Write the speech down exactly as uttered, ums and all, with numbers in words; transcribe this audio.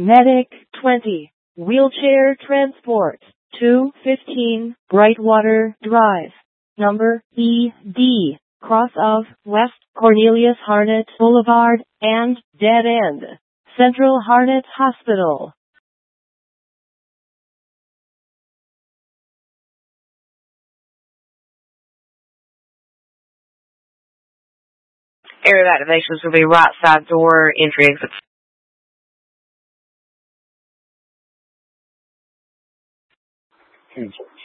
Medic twenty. Wheelchair Transport. two fifteen Brightwater Drive. Number E D. Cross of West Cornelius Harnett Boulevard and Dead End. Central Harnett Hospital. Area of activations will be right side door, entry exit. Cancel.